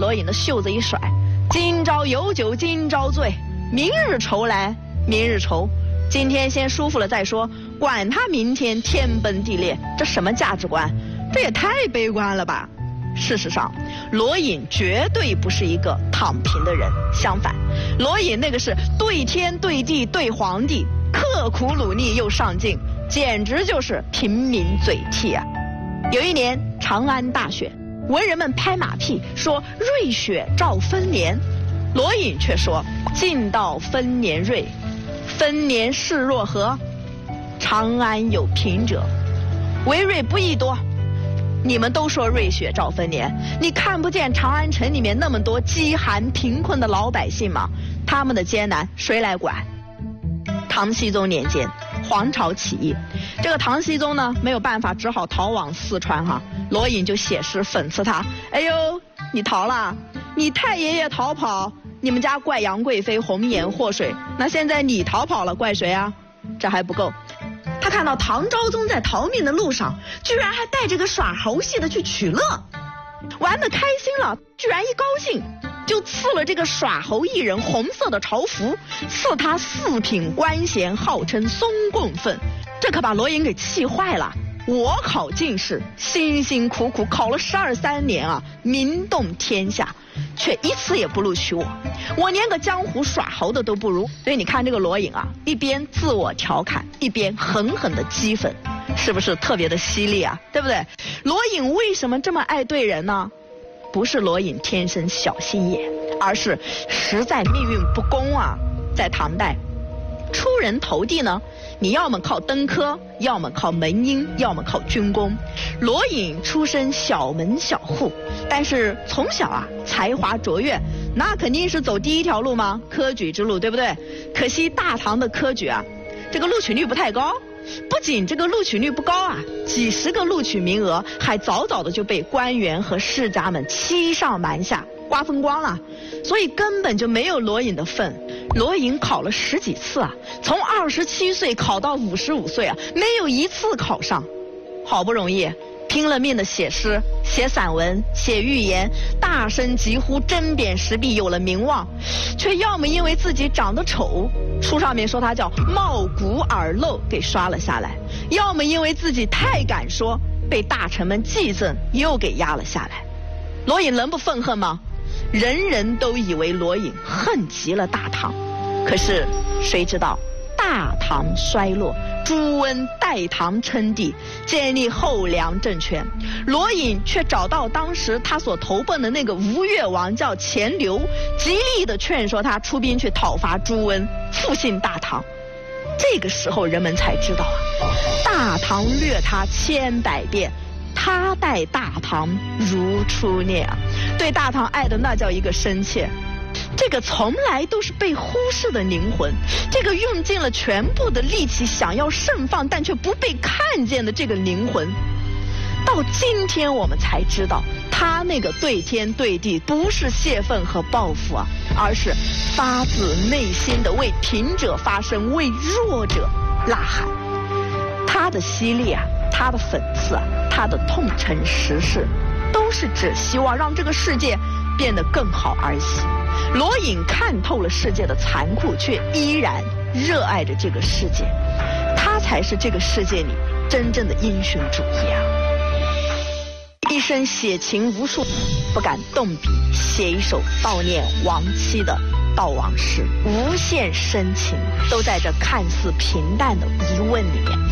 罗隐的袖子一甩，今朝有酒今朝醉，明日愁来明日愁。今天先舒服了再说，管他明天天崩地裂，这什么价值观？这也太悲观了吧！事实上，罗隐绝对不是一个躺平的人，相反，罗隐那个是对天对地对皇帝，刻苦努力又上进，简直就是平民嘴替啊！有一年长安大选，文人们拍马屁说瑞雪兆丰年，罗隐却说近到丰年瑞，丰年势若何？长安有凭者，为瑞不亦多。你们都说瑞雪兆丰年，你看不见长安城里面那么多饥寒贫困的老百姓吗？他们的艰难谁来管？唐僖宗年间，黄巢起义，这个唐僖宗呢没有办法，只好逃往四川哈。罗隐就写诗讽刺他：哎呦，你逃了，你太爷爷逃跑，你们家怪杨贵妃红颜祸水，那现在你逃跑了，怪谁啊？这还不够。他看到唐昭宗在逃命的路上，居然还带着个耍猴戏的去取乐，玩得开心了，居然一高兴就赐了这个耍猴艺人红色的朝服，赐他4品官衔，号称松贡分。这可把罗隐给气坏了。我考进士，辛辛苦苦考了12、13年啊，名动天下，却一次也不录取我，我连个江湖耍猴的都不如。所以你看这个罗隐啊，一边自我调侃，一边狠狠的讥讽，是不是特别的犀利啊？对不对？罗隐为什么这么爱对人呢？不是罗隐天生小心眼，而是实在命运不公啊。在唐代，出人头地呢，你要么靠登科，要么靠门姻，要么靠军功。罗隐出身小门小户，但是从小啊才华卓越，那肯定是走第一条路吗？科举之路，对不对？可惜大唐的科举啊，这个录取率不太高。不仅这个录取率不高啊，几十个录取名额还早早的就被官员和世家们欺上瞒下，瓜分光了，所以根本就没有罗隐的份。罗隐考了10几次啊，从27岁考到55岁啊，没有一次考上。好不容易拼了命的写诗、写散文、写寓言，大声疾呼针砭时弊，有了名望，却要么因为自己长得丑，书上面说他叫貌骨耳漏，给刷了下来；要么因为自己太敢说，被大臣们忌憎，又给压了下来。罗隐能不愤恨吗？人人都以为罗隐恨极了大唐，可是谁知道大唐衰落，朱温代唐称帝，建立后梁政权，罗隐却找到当时他所投奔的那个吴越王叫钱镠，极力的劝说他出兵去讨伐朱温，复兴大唐。这个时候人们才知道啊，大唐掠他千百遍，他待大唐如初恋啊，对大唐爱的那叫一个深切。这个从来都是被忽视的灵魂，这个用尽了全部的力气想要盛放但却不被看见的这个灵魂，到今天我们才知道，他那个对天对地不是泄愤和报复啊，而是发自内心的为贫者发声，为弱者呐喊。他的犀利啊，他的讽刺啊，他的痛陈时事，都是只希望让这个世界变得更好而已。罗隐看透了世界的残酷，却依然热爱着这个世界，他才是这个世界里真正的英雄主义啊！一生写情无数，不敢动笔写一首悼念亡妻的悼亡诗，无限深情都在这看似平淡的疑问里面。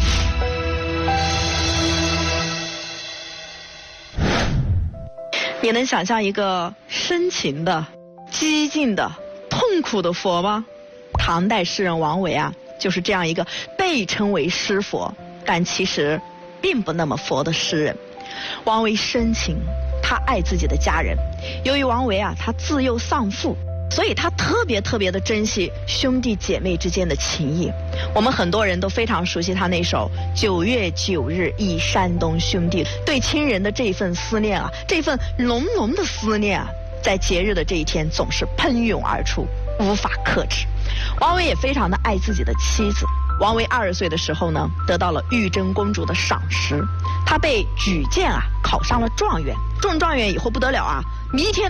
你能想象一个深情的、激进的、痛苦的佛吗？唐代诗人王维啊，就是这样一个被称为诗佛，但其实并不那么佛的诗人。王维深情，他爱自己的家人。由于王维啊，他自幼丧父，所以他特别的珍惜兄弟姐妹之间的情谊。我们很多人都非常熟悉他那首9月9日忆山东兄弟，对亲人的这份思念啊，这份浓浓的思念啊，在节日的这一天总是喷涌而出，无法克制。王维也非常的爱自己的妻子。王维20岁的时候呢，得到了玉真公主的赏识，他被举荐啊，考上了状元。中状元以后不得了啊，弥天